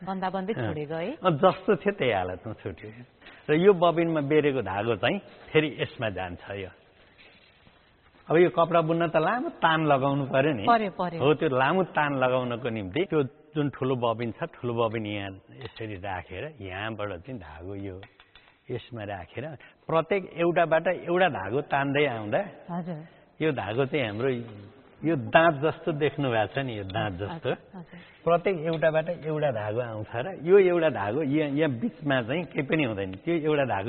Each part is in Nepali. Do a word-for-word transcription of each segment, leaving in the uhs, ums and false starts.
बन्दा बन्दै छोडेको है जस्तो थियो त्यही हालतमा छुट्यो र यो बबिनमा बेरेको धागो चाहिँ फेरि यसमा जान्छ यो अब यो कपडा बुन्न त लामो तान लगाउनु पर्यो नि हो त्यो लामो तान लगाउनको निम्ति त्यो जुन ठुलो बबिन छ ठुलो बबिन यहाँ यसरी राखेर यहाँबाट चाहिँ धागो यो यसमा राखेर प्रत्येक एउटाबाट एउटा धागो तान्दै आउँदा हजुर यो धागो चाहिँ हाम्रो यो दाँत जस्तो देख्नु भएको छ नि यो दाँत जस्तो प्रत्येक एउटाबाट एउटा धागो आउँछ र यो एउटा धागो यहाँ यहाँ बिचमा चाहिँ केही पनि हुँदैन त्यो एउटा धागो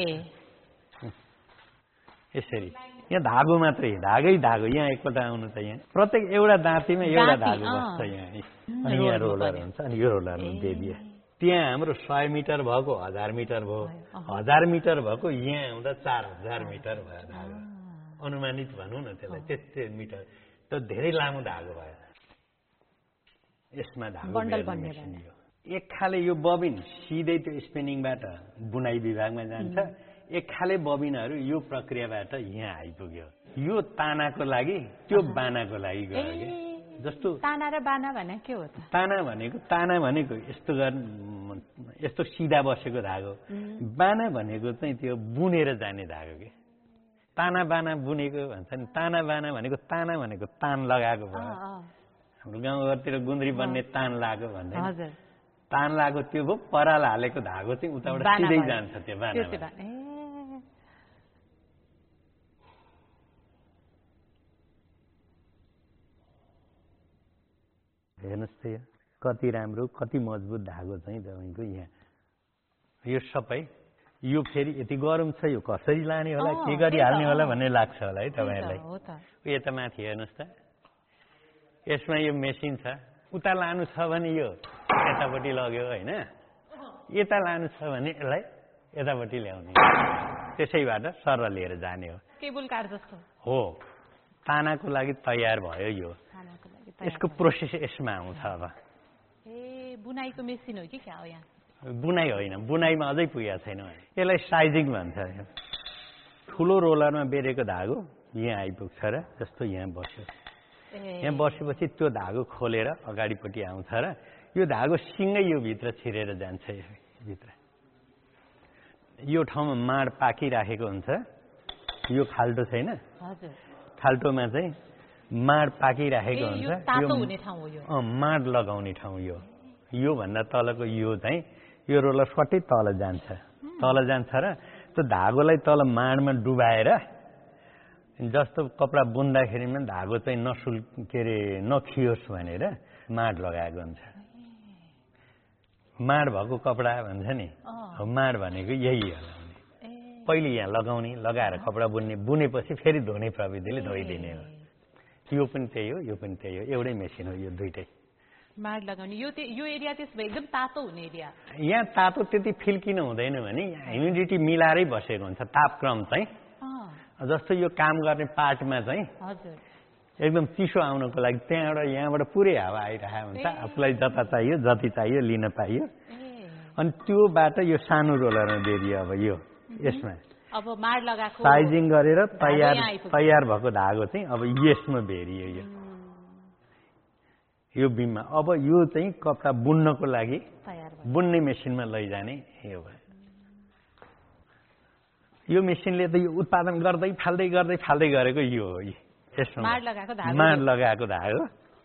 यसरी यहाँ धागो मात्रै धागै धागो यहाँ एकपल्ट आउनु त यहाँ प्रत्येक एउटा दाँतीमा एउटा धागो बस्छ यहाँ अनि यहाँ रोलर हुन्छ अनि यो रोलरमा बेबिए त्यहाँ हाम्रो सय मिटर भएको हजार मिटर भयो हजार मिटर भएको यहाँ आउँदा चार हजार मिटर भयो धागो अनुमानित भनौँ न त्यसलाई त्यति मिटर त धेरै लामो धागो भयो यसमा धागो एक खाले यो बबिन सिधै त्यो स्पिनिङबाट बुनाइ विभागमा जान्छ एक खाले बबिनहरू यो प्रक्रियाबाट यहाँ आइपुग्यो यो तानाको लागि त्यो बानाको लागि गयो के जस्तो ताना र बाना भने के हो त ताना भनेको ताना भनेको यस्तो गर् यस्तो सिधा बसेको धागो बाना भनेको चाहिँ त्यो बुनेर जाने धागो के ताना बाना बुनेको भन्छ नि ताना बाना भनेको ताना भनेको तान लगाएको भयो हाम्रो गाउँघरतिर गुन्द्री बन्ने तान लाग्यो भन्दै तान लाग्यो त्यो भयो पराल हालेको धागो चाहिँ उताबाट सिधै जान्छ त्यो बाना हेर्नुहोस् त यो कति राम्रो कति मजबुत धागो चाहिँ तपाईँको यहाँ यो सबै यो फेरि यति गरम छ यो कसरी लाने होला के गरी हाल्ने होला भन्ने लाग्छ होला है तपाईँहरूलाई यता माथि हेर्नुहोस् त यसमा यो मेसिन छ उता लानु छ भने यो यतापट्टि लग्यो होइन यता लानु छ भने यसलाई यतापट्टि ल्याउने त्यसैबाट सर लिएर जाने हो केबल कार जस्तो हो तानाको लागि तयार भयो यो यसको प्रोसेस यसमा आउँछ अब ए बुनाइको मेसिन हो कि क्या हो यहाँ बुनाइ होइन बुनाइमा अझै पुगेको छैन यसलाई साइजिङ भन्छ ठुलो रोलरमा बेरेको धागो यहाँ आइपुग्छ र जस्तो यहाँ बस्यो यहाँ बसेपछि त्यो धागो खोलेर अगाडिपट्टि आउँछ र यो धागो सिँगै यो भित्र छिरेर जान्छ भित्र यो ठाउँमा माड पाकिराखेको हुन्छ यो खाल्टो छैन खाल्टोमा चाहिँ माड पाकिराखेको हुन्छ यो माड लगाउने ठाउँ यो यो भन्दा तलको यो चाहिँ यो रोलर सट्टै तल जान्छ तल जान्छ र त्यो धागोलाई तल माडमा डुबाएर जस्तो कपडा बुन्दाखेरिमा धागो चाहिँ नसुल के अरे नखियोस् भनेर माड लगाएको हुन्छ माड भएको कपडा भन्छ नि माड भनेको यही होला पहिले यहाँ लगाउने लगाएर कपडा बुन्ने बुनेपछि फेरि धुने प्रविधिले धोइदिने हो यो पनि त्यही हो यो पनि त्यही हो एउटै मेसिन हो यो दुइटै माड लगाउने यो यो एरिया त्यसो भए एकदम तातो हुने एरिया यहाँ तातो त्यति फिल किन हुँदैन भने ह्युमिडिटी मिलाएरै बसेको हुन्छ तापक्रम चाहिँ जस्तो यो काम गर्ने पार्टमा चाहिँ एकदम चिसो आउनको लागि त्यहाँबाट यहाँबाट पुरै हावा आइरहेको हुन्छ आफूलाई जता चाहियो जति चाहियो लिन पाइयो अनि त्योबाट यो सानो रोलरमा बेरियो अब यो यसमा अब माड लगाएको साइजिङ गरेर तयार तयार भएको धागो चाहिँ अब यसमा भेरियो यो यो बिममा अब यो चाहिँ कपडा बुन्नको लागि बुन्ने मेसिनमा लैजाने यो भयो यो मेसिनले त यो उत्पादन गर्दै फाल्दै गर्दै फाल्दै गरेको यो हो यसमा माड लगाएको धागो माड लगाएको धागो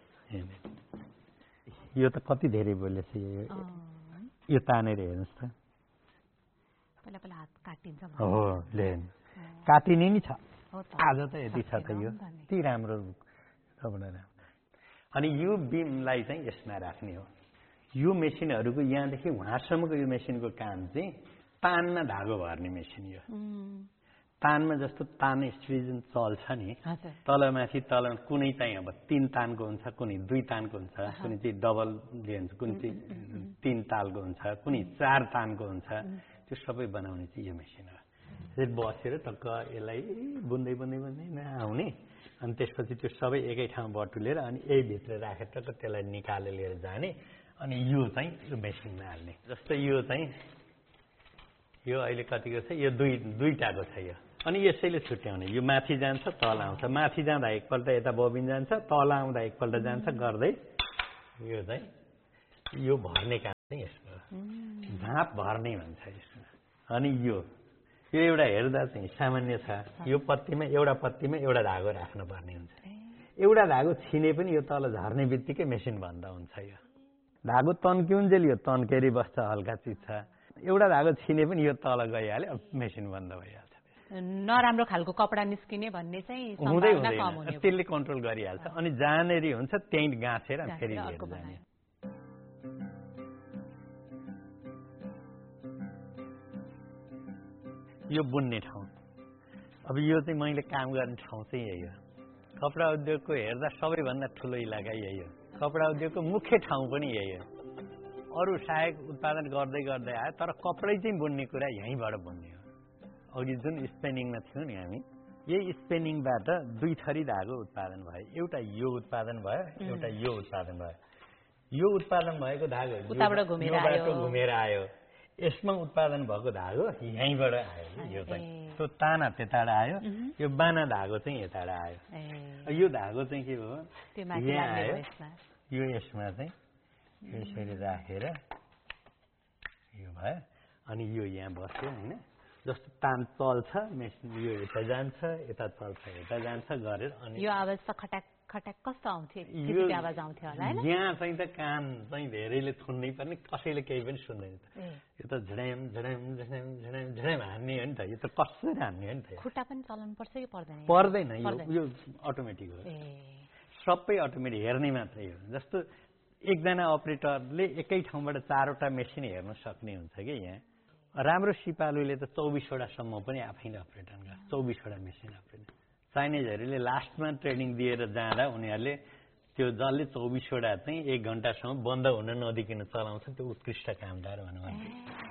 यो त कति धेरै बोलेछ यो यो तानेर हेर्नुहोस् त पहिला पहिला हात काटिन्छ हो ले काटिने नि छ आज त यति छ त यो यति राम्रो कपडा अनि यो बिमलाई चाहिँ यसमा राख्ने हो यो मेसिनहरूको यहाँदेखि वहाँसम्मको यो मेसिनको काम चाहिँ तानमा धागो भर्ने मेसिन यो तानमा जस्तो तान स्ट्री जुन चल्छ नि तलमाथि तल कुनै चाहिँ अब तीन तानको हुन्छ कुनै दुई तानको हुन्छ कुनै चाहिँ डबल हुन्छ कुनै चाहिँ तीन तालको हुन्छ कुनै चार तानको हुन्छ त्यो सबै बनाउने चाहिँ यो मेसिन हो त्यसरी बसेर टक्क यसलाई बुन्दै बुन्दै बुन्दै आउने अनि त्यसपछि त्यो सबै एकै ठाउँ बटुलेर अनि यही भित्र राखेर टक्क त्यसलाई निकालेर लिएर जाने अनि यो चाहिँ यो मेसिनमा हाल्ने जस्तो यो चाहिँ यो अहिले कतिको छ यो दुई दुईटाको छ यो अनि यसैले छुट्याउने यो माथि जान्छ तल आउँछ माथि जाँदा एकपल्ट यता बबिन जान्छ तल आउँदा एकपल्ट जान्छ गर्दै यो चाहिँ यो भर्ने काम यसमा झाँप भर्ने भन्छ यसमा। अनि यो यो एउटा हेर्दा चाहिँ सामान्य छ। यो पत्तीमा एउटा पत्तीमा एउटा धागो राख्नुपर्ने हुन्छ। एउटा धागो छिने पनि यो तल झर्ने बित्तिकै मेसिन बन्द हुन्छ। यो धागो तन्किउन्जेल यो तन्केरी बस्छ, हल्का चिज छ। एउटा धागो छिने पनि यो तल गइहाल्यो, मेसिन बन्द भइहाल्छ। नराम्रो खालको कपडा निस्किने भन्ने चाहिँ हुँदै हुँदैन, त्यसले कन्ट्रोल गरिहाल्छ। अनि जहाँनेरि हुन्छ त्यहीँ गाँसेर फेरि लिएर जाने। यो बुन्ने ठाउँ। अब यो चाहिँ मैले काम गर्ने ठाउँ चाहिँ यही हो। कपडा उद्योगको हेर्दा सबैभन्दा ठुलो इलाका यही हो। कपडा उद्योगको मुख्य ठाउँ पनि यही हो। अरू सहायक उत्पादन गर्दै गर्दै आयो, तर कपडै चाहिँ बुन्ने कुरा यहीँबाट बुन्ने हो। अघि जुन स्पेनिङमा थियौँ नि हामी, यही स्पेनिङबाट दुई थरी धागो उत्पादन भयो। एउटा यो उत्पादन भयो, एउटा यो उत्पादन भयो। यो उत्पादन भएको धागो घुमेर आयो। यसमा उत्पादन भएको धागो यहीँबाट आयो। यो चाहिँ त्यो ताना त्यताबाट आयो, यो बाना धागो चाहिँ यताबाट आयो। यो धागो चाहिँ के हो, यहाँ आयो, यो यसमा चाहिँ यसरी राखेर यो भयो। अनि यो यहाँ बस्यो होइन। जस्तो तान चल्छ, मेसिन यो यता जान्छ, यता चल्छ, यता जान्छ गरेर। अनि यो आवाज त खटाक खटाक कस्तो आउँथ्यो? यो आवाज आउँथ्यो होला हैन? यहाँ चाहिँ त कान चाहिँ धेरैले थुन्नै पर्ने, कसैले केही पनि सुन्दैन त। यो त झड्याम झड्याम झड्याम झड्याम झड्याम हान्ने हो नि त। यो त कसरी हान्ने हो नि त। खुट्टा पनि चलाउनु पर्छ कि पर्दैन? पर्दैन, यो यो अटोमेटिक हो। सबै अटोमेटिक, हेर्ने मात्रै हो। जस्तो एकजना अपरेटरले एकै ठाउँबाट चारवटा मेसिन हेर्न सक्ने हुन्छ कि यहाँ। राम्रो सिपालुले त चौबिसवटासम्म पनि आफैले अपरेटन गर्छ, चौबिसवटा मेसिन अपरेट। चाइनिजहरूले लास्टमा ट्रेनिङ दिएर जाँदा उनीहरूले त्यो जसले चौबिसवटा चाहिँ एक घन्टासम्म बन्द हुन नदिकन चलाउँछ, त्यो उत्कृष्ट कामदार भनौँ।